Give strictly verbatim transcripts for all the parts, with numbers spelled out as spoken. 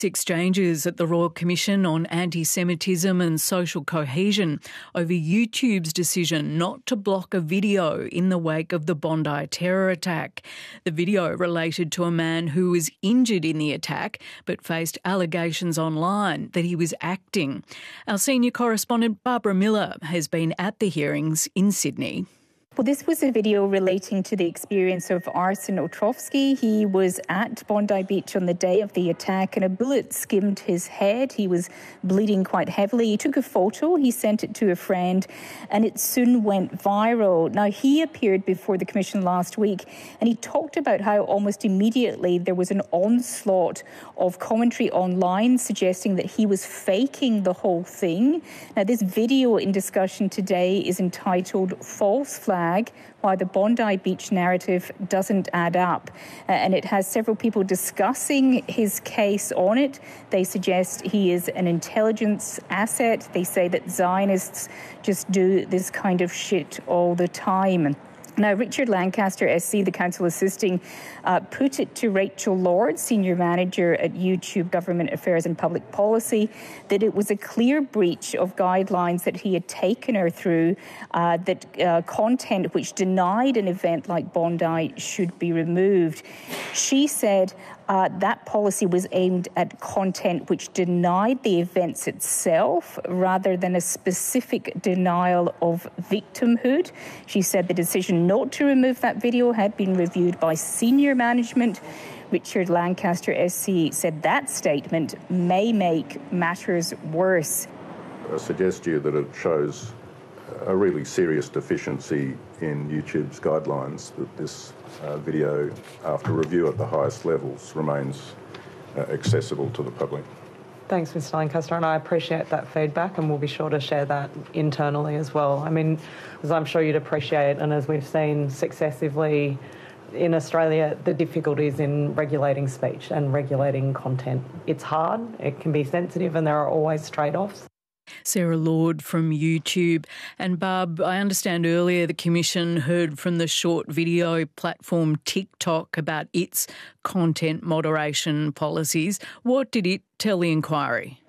Exchanges at the Royal Commission on Anti-Semitism and Social Cohesion over YouTube's decision not to block a video in the wake of the Bondi terror attack. The video related to a man who was injured in the attack but faced allegations online that he was acting. Our senior correspondent Barbara Miller has been at the hearings in Sydney. Well, this was a video relating to the experience of Arsen Otrovsky. He was at Bondi Beach on the day of the attack and a bullet skimmed his head. He was bleeding quite heavily. He took a photo, he sent it to a friend, and it soon went viral. Now, he appeared before the Commission last week and he talked about how almost immediately there was an onslaught of commentary online suggesting that he was faking the whole thing. Now, this video in discussion today is entitled False Flag: Why the Bondi Beach Narrative Doesn't Add Up. Uh, and it has several people discussing his case on it. They suggest he is an intelligence asset. They say that Zionists just do this kind of shit all the time. Now, Richard Lancaster, S C, the counsel assisting, uh, put it to Rachel Lord, senior manager at YouTube Government Affairs and Public Policy, that it was a clear breach of guidelines that he had taken her through, uh, that uh, content which denied an event like Bondi should be removed. She said uh, that policy was aimed at content which denied the events itself rather than a specific denial of victimhood. She said the decision not to remove that video had been reviewed by senior management. Richard Lancaster, S C, said that statement may make matters worse. I suggest to you that it shows a really serious deficiency in YouTube's guidelines, that this uh, video, after review at the highest levels, remains uh, accessible to the public. Thanks, Mister Lancaster, and I appreciate that feedback, and we'll be sure to share that internally as well. I mean, as I'm sure you'd appreciate, and as we've seen successively in Australia, the difficulties in regulating speech and regulating content. It's hard, it can be sensitive, and there are always trade-offs. Sarah Lord from YouTube. And Barb, I understand earlier the Commission heard from the short video platform TikTok about its content moderation policies. What did it tell the inquiry?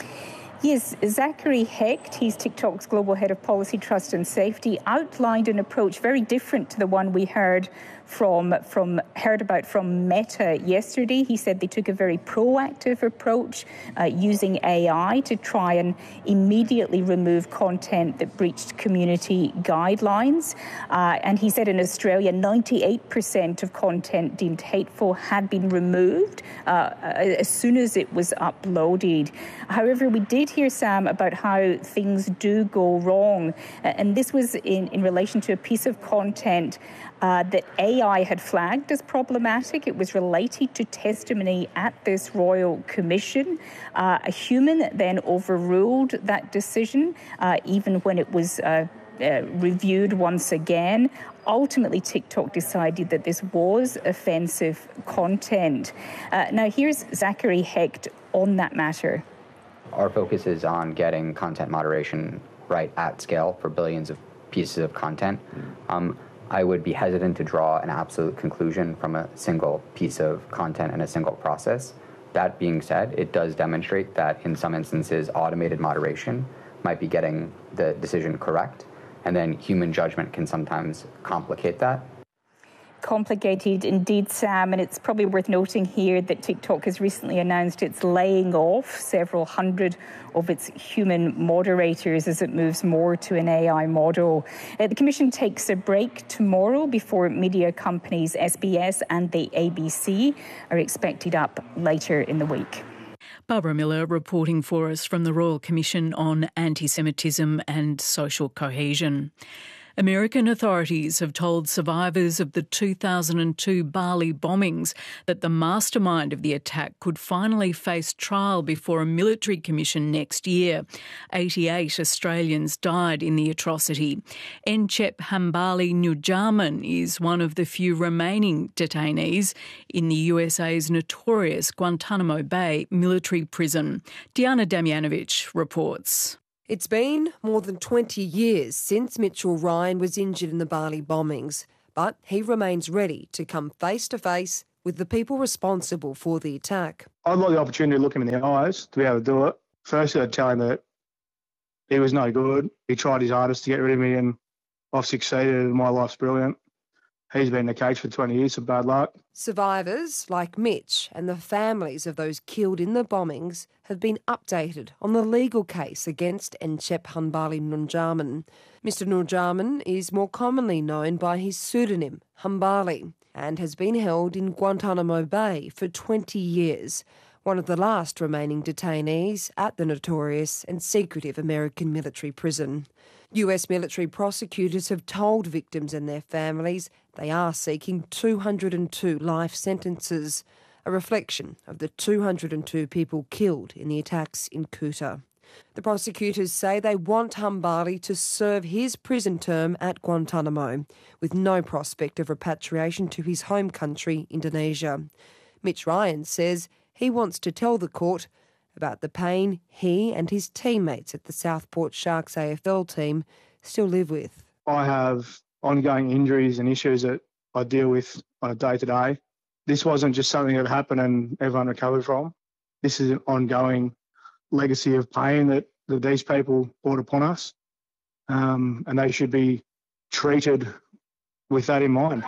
Yes, Zachary Hecht, he's TikTok's Global Head of Policy, Trust and Safety, outlined an approach very different to the one we heard from, from heard about from Meta yesterday. He said they took a very proactive approach uh, using A I to try and immediately remove content that breached community guidelines. Uh, and he said in Australia, ninety-eight percent of content deemed hateful had been removed uh, as soon as it was uploaded. However, we did hear, Sam, about how things do go wrong. And this was in, in relation to a piece of content uh, that A I had flagged as problematic. It was related to testimony at this Royal Commission. Uh, a human then overruled that decision, uh, even when it was uh, uh, reviewed once again. Ultimately, TikTok decided that this was offensive content. Uh, now, here's Zachary Hecht on that matter. Our focus is on getting content moderation right at scale for billions of pieces of content. Um, I would be hesitant to draw an absolute conclusion from a single piece of content and a single process. That being said, it does demonstrate that in some instances, automated moderation might be getting the decision correct, and then human judgment can sometimes complicate that. Complicated indeed, Sam, and it's probably worth noting here that TikTok has recently announced it's laying off several hundred of its human moderators as it moves more to an A I model. Uh, the Commission takes a break tomorrow before media companies S B S and the A B C are expected up later in the week. Barbara Miller reporting for us from the Royal Commission on Anti-Semitism and Social Cohesion. American authorities have told survivors of the two thousand two Bali bombings that the mastermind of the attack could finally face trial before a military commission next year. eighty-eight Australians died in the atrocity. Encep Hambali Nujaman is one of the few remaining detainees in the U S A's notorious Guantanamo Bay military prison. Diana Damjanovic reports. It's been more than twenty years since Mitchell Ryan was injured in the Bali bombings, but he remains ready to come face to face with the people responsible for the attack. I'd like the opportunity to look him in the eyes to be able to do it. Firstly, I'd tell him that he was no good. He tried his hardest to get rid of me and I've succeeded and my life's brilliant. He's been in the cage for twenty years, so bad luck. Survivors like Mitch and the families of those killed in the bombings have been updated on the legal case against Encep Hanbali Nunjamin. Mister Nunjamin is more commonly known by his pseudonym, Hanbali, and has been held in Guantanamo Bay for twenty years, one of the last remaining detainees at the notorious and secretive American military prison. U S military prosecutors have told victims and their families they are seeking two hundred two life sentences, a reflection of the two hundred two people killed in the attacks in Kuta. The prosecutors say they want Hanbali to serve his prison term at Guantanamo, with no prospect of repatriation to his home country, Indonesia. Mitch Ryan says he wants to tell the court about the pain he and his teammates at the Southport Sharks A F L team still live with. I have ongoing injuries and issues that I deal with on a day-to-day. This wasn't just something that happened and everyone recovered from. This is an ongoing legacy of pain that, that these people brought upon us, um, and they should be treated with that in mind.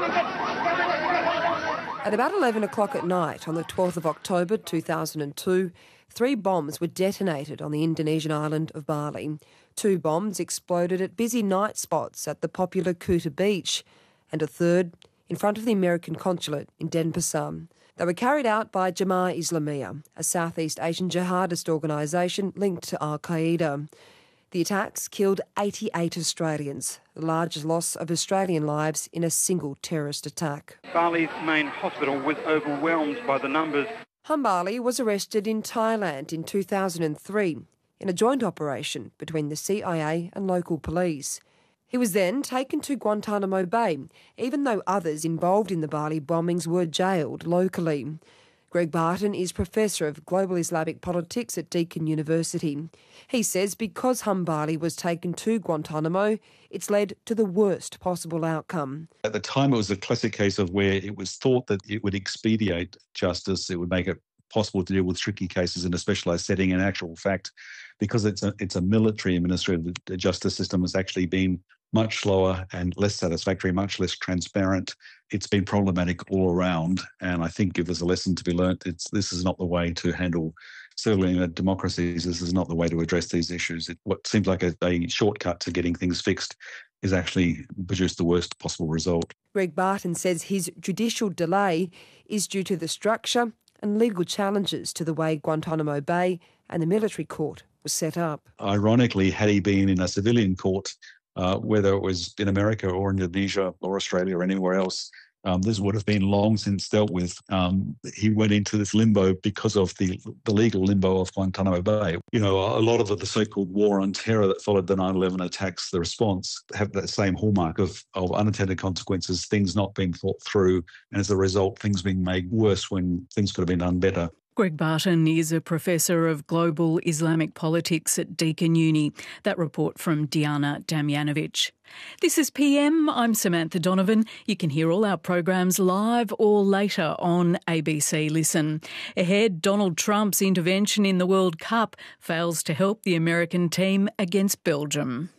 At about eleven o'clock at night on the twelfth of October two thousand two, three bombs were detonated on the Indonesian island of Bali. Two bombs exploded at busy night spots at the popular Kuta beach, and a third in front of the American consulate in Denpasar. They were carried out by Jemaah Islamiyah, a Southeast Asian jihadist organisation linked to Al-Qaeda. The attacks killed eighty-eight Australians, the largest loss of Australian lives in a single terrorist attack. Bali's main hospital was overwhelmed by the numbers. Hanbali was arrested in Thailand in two thousand three in a joint operation between the C I A and local police. He was then taken to Guantanamo Bay, even though others involved in the Bali bombings were jailed locally. Greg Barton is Professor of Global Islamic Politics at Deakin University. He says because Hanbali was taken to Guantanamo, it's led to the worst possible outcome. At the time, it was a classic case of where it was thought that it would expedite justice, it would make it possible to deal with tricky cases in a specialised setting. In actual fact, because it's a, it's a military administrative justice system, it's actually been much slower and less satisfactory, much less transparent. It's been problematic all around, and I think if there's a lesson to be learnt, it's this is not the way to handle, certainly in democracies, this is not the way to address these issues. It, what seems like a, a shortcut to getting things fixed is actually produced the worst possible result. Greg Barton says his judicial delay is due to the structure and legal challenges to the way Guantanamo Bay and the military court was set up. Ironically, had he been in a civilian court, Uh, whether it was in America or Indonesia or Australia or anywhere else, um, this would have been long since dealt with. Um, he went into this limbo because of the, the legal limbo of Guantanamo Bay. You know, a lot of the so-called war on terror that followed the nine eleven attacks, the response, have that same hallmark of, of unintended consequences, things not being thought through, and as a result, things being made worse when things could have been done better. Greg Barton is a Professor of Global Islamic Politics at Deakin Uni. That report from Diana Damjanovic. This is P M. I'm Samantha Donovan. You can hear all our programs live or later on A B C Listen. Ahead, Donald Trump's intervention in the World Cup fails to help the American team against Belgium.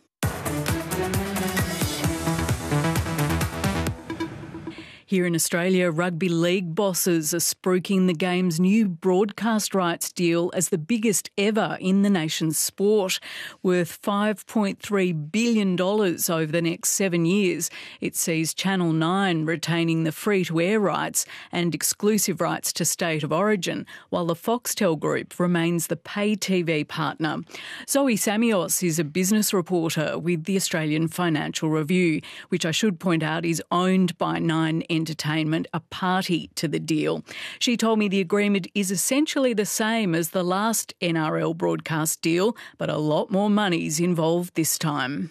Here in Australia, rugby league bosses are spruiking the game's new broadcast rights deal as the biggest ever in the nation's sport. Worth five point three billion dollars over the next seven years, it sees Channel nine retaining the free-to-air rights and exclusive rights to State of Origin, while the Foxtel Group remains the pay T V partner. Zoe Samios is a business reporter with the Australian Financial Review, which I should point out is owned by Nine Entertainment, a party to the deal. She told me the agreement is essentially the same as the last N R L broadcast deal, but a lot more money's involved this time.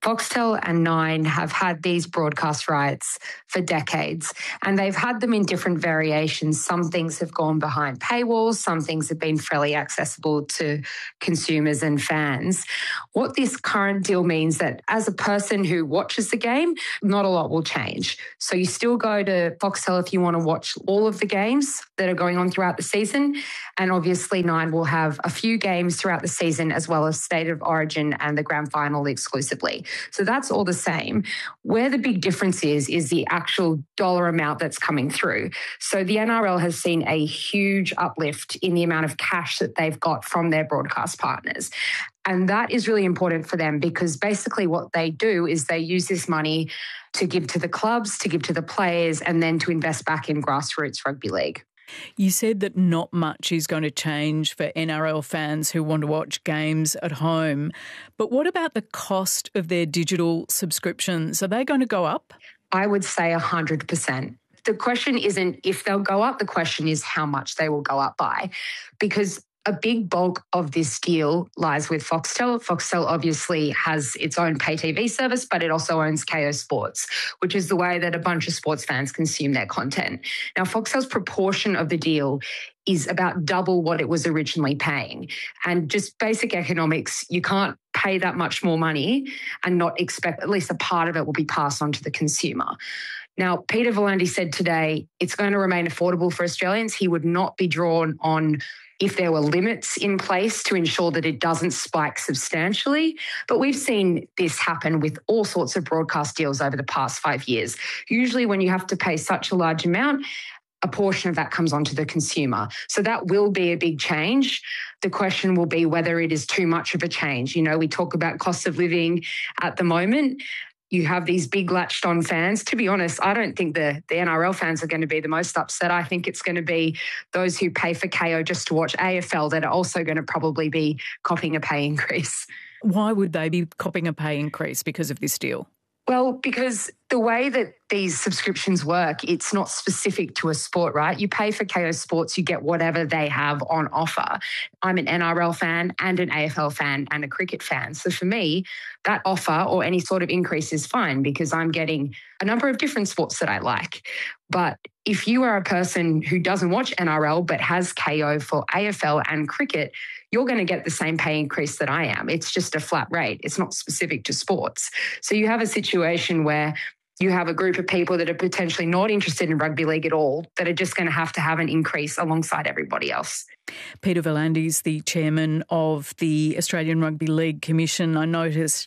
Foxtel and Nine have had these broadcast rights for decades, and they've had them in different variations. Some things have gone behind paywalls, some things have been fairly accessible to consumers and fans. What this current deal means that as a person who watches the game, not a lot will change. So you still go to Foxtel if you want to watch all of the games that are going on throughout the season, and obviously Nine will have a few games throughout the season as well as State of Origin and the Grand Final exclusively. So that's all the same. Where the big difference is, is the actual dollar amount that's coming through. So the N R L has seen a huge uplift in the amount of cash that they've got from their broadcast partners. And that is really important for them because basically what they do is they use this money to give to the clubs, to give to the players, and then to invest back in grassroots rugby league. You said that not much is going to change for N R L fans who want to watch games at home. But what about the cost of their digital subscriptions? Are they going to go up? I would say one hundred percent. The question isn't if they'll go up, the question is how much they will go up by. Because a big bulk of this deal lies with Foxtel. Foxtel obviously has its own pay T V service, but it also owns Kayo Sports, which is the way that a bunch of sports fans consume their content. Now, Foxtel's proportion of the deal is about double what it was originally paying. And just basic economics, you can't pay that much more money and not expect at least a part of it will be passed on to the consumer. Now, Peter V'landys said today it's going to remain affordable for Australians. He would not be drawn on if there were limits in place to ensure that it doesn't spike substantially. But we've seen this happen with all sorts of broadcast deals over the past five years. Usually when you have to pay such a large amount, a portion of that comes onto the consumer. So that will be a big change. The question will be whether it is too much of a change. You know, we talk about cost of living at the moment. You have these big latched on fans. To be honest, I don't think the, the N R L fans are going to be the most upset. I think it's going to be those who pay for Kayo just to watch A F L that are also going to probably be copping a pay increase. Why would they be copping a pay increase because of this deal? Well, because the way that these subscriptions work, it's not specific to a sport, right? You pay for Kayo Sports, you get whatever they have on offer. I'm an N R L fan and an A F L fan and a cricket fan. So for me, that offer or any sort of increase is fine because I'm getting a number of different sports that I like. But if you are a person who doesn't watch N R L but has Kayo for A F L and cricket, you're going to get the same pay increase that I am. It's just a flat rate. It's not specific to sports. So you have a situation where you have a group of people that are potentially not interested in rugby league at all that are just going to have to have an increase alongside everybody else. Peter V'landys, the chairman of the Australian Rugby League Commission, I noticed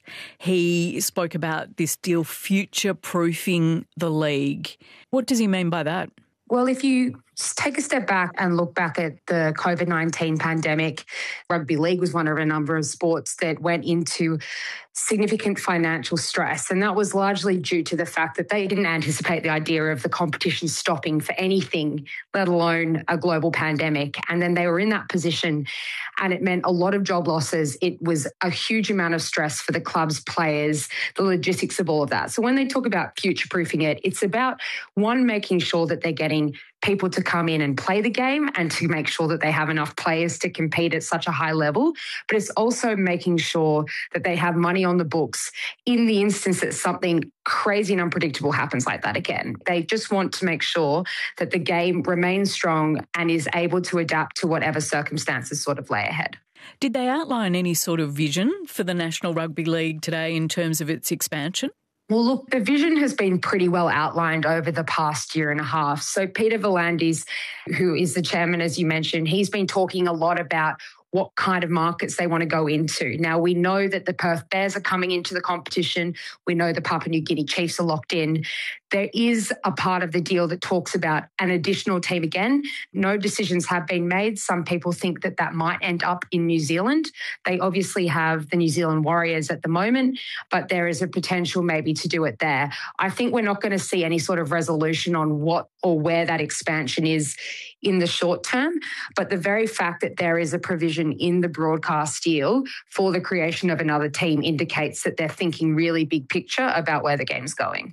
he spoke about this deal future-proofing the league. What does he mean by that? Well, if you take a step back and look back at the COVID nineteen pandemic, rugby league was one of a number of sports that went into significant financial stress. And that was largely due to the fact that they didn't anticipate the idea of the competition stopping for anything, let alone a global pandemic. And then they were in that position and it meant a lot of job losses. It was a huge amount of stress for the clubs, players, the logistics of all of that. So when they talk about future-proofing it, it's about, one, making sure that they're getting people to come in and play the game and to make sure that they have enough players to compete at such a high level. But it's also making sure that they have money on the books in the instance that something crazy and unpredictable happens like that again. They just want to make sure that the game remains strong and is able to adapt to whatever circumstances sort of lay ahead. Did they outline any sort of vision for the National Rugby League today in terms of its expansion? Well, look, the vision has been pretty well outlined over the past year and a half. So Peter V'landys, who is the chairman, as you mentioned, he's been talking a lot about what kind of markets they want to go into. Now, we know that the Perth Bears are coming into the competition. We know the Papua New Guinea Chiefs are locked in. There is a part of the deal that talks about an additional team again. No decisions have been made. Some people think that that might end up in New Zealand. They obviously have the New Zealand Warriors at the moment, but there is a potential maybe to do it there. I think we're not going to see any sort of resolution on what or where that expansion is in the short term, but the very fact that there is a provision in the broadcast deal for the creation of another team indicates that they're thinking really big picture about where the game's going.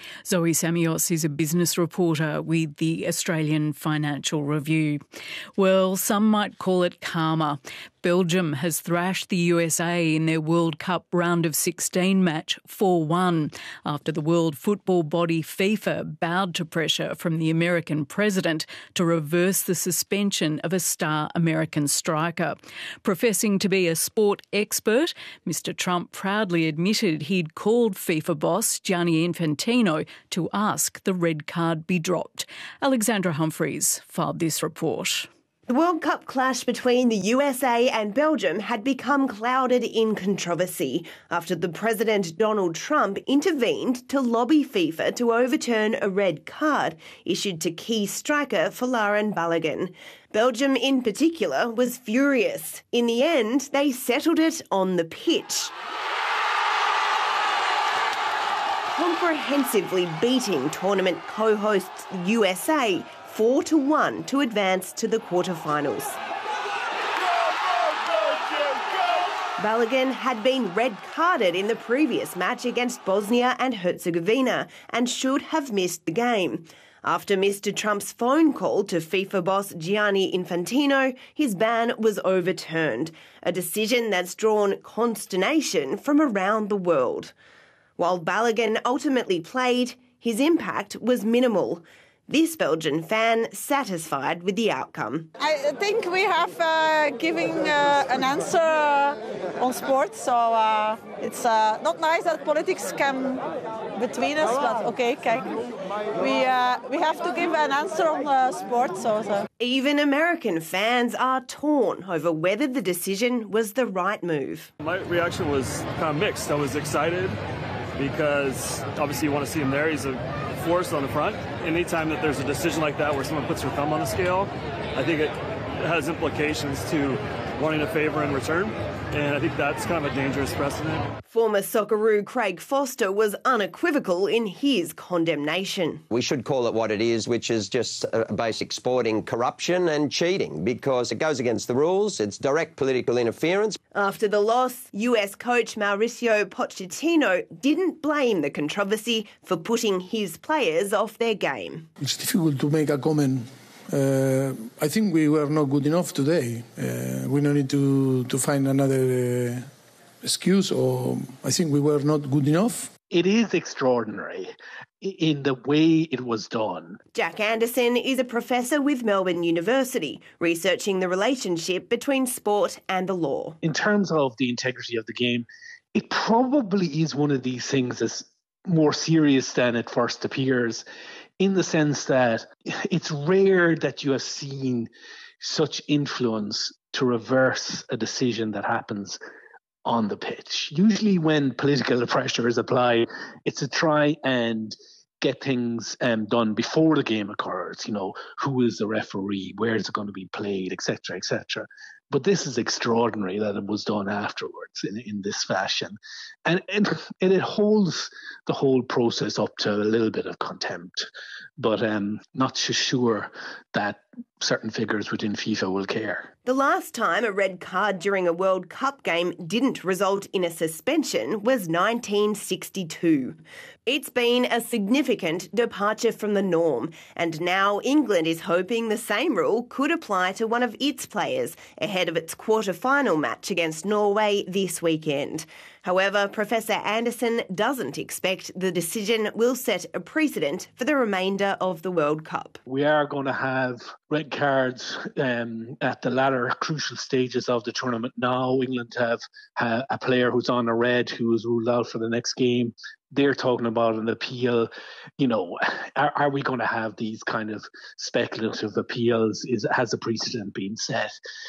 Zoe Samios is a business reporter with the Australian Financial Review. Well, some might call it karma. Belgium has thrashed the U S A in their World Cup round of sixteen match four one after the world football body FIFA bowed to pressure from the American president to reverse the suspension of a star American striker. Professing to be a sport expert, Mister Trump proudly admitted he'd called FIFA boss Gianni Infantino to ask the red card be dropped. Alexandra Humphreys filed this report. The World Cup clash between the U S A and Belgium had become clouded in controversy after the President Donald Trump intervened to lobby FIFA to overturn a red card issued to key striker Folarin Balogun. Belgium in particular was furious. In the end, they settled it on the pitch, comprehensively beating tournament co-hosts U S A four to one to advance to the quarterfinals. Balogun had been red-carded in the previous match against Bosnia and Herzegovina and should have missed the game. After Mister Trump's phone call to FIFA boss Gianni Infantino, his ban was overturned, a decision that's drawn consternation from around the world. While Balogun ultimately played, his impact was minimal. This Belgian fan satisfied with the outcome. I think we have uh, given uh, an answer uh, on sports, so uh, it's uh, not nice that politics come between us, but okay, okay. We uh, we have to give an answer on uh, sports. So, so. Even American fans are torn over whether the decision was the right move. My reaction was kind of mixed. I was excited because obviously you want to see him there. He's a force on the front. Anytime that there's a decision like that where someone puts their thumb on the scale, I think it has implications to wanting a favour in return, and I think that's kind of a dangerous precedent. Former Socceroo Craig Foster was unequivocal in his condemnation. We should call it what it is, which is just a basic sporting corruption and cheating, because it goes against the rules. It's direct political interference. After the loss, U S coach Mauricio Pochettino didn't blame the controversy for putting his players off their game. It's difficult to make a comment. Uh, I think we were not good enough today. Uh, we don't need to, to find another uh, excuse, or I think we were not good enough. It is extraordinary in the way it was done. Jack Anderson is a professor with Melbourne University, researching the relationship between sport and the law. In terms of the integrity of the game, it probably is one of these things that's more serious than it first appears, in the sense that it's rare that you have seen such influence to reverse a decision that happens on the pitch. Usually when political pressure is applied, it's to try and get things um, done before the game occurs. You know, who is the referee, where is it going to be played, et cetera, et cetera. But this is extraordinary that it was done afterwards in, in this fashion. And, and, and it holds the whole process up to a little bit of contempt. But um, not so sure that certain figures within FIFA will care. The last time a red card during a World Cup game didn't result in a suspension was nineteen sixty-two. It's been a significant departure from the norm, and now England is hoping the same rule could apply to one of its players ahead of its quarter-final match against Norway this weekend. However, Professor Anderson doesn't expect the decision will set a precedent for the remainder of the World Cup. We are going to have red cards um, at the latter crucial stages of the tournament now. England have uh, a player who's on a red who is ruled out for the next game. They're talking about an appeal. You know, are, are we going to have these kind of speculative appeals? Is has a precedent been set?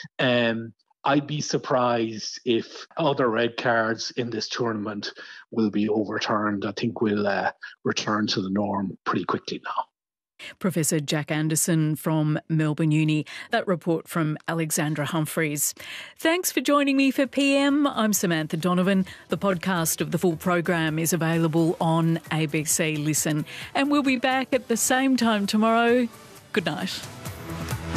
Um, I'd be surprised if other red cards in this tournament will be overturned. I think we'll uh, return to the norm pretty quickly now. Professor Jack Anderson from Melbourne Uni. That report from Alexandra Humphreys. Thanks for joining me for P M. I'm Samantha Donovan. The podcast of the full program is available on A B C Listen. And we'll be back at the same time tomorrow. Good night.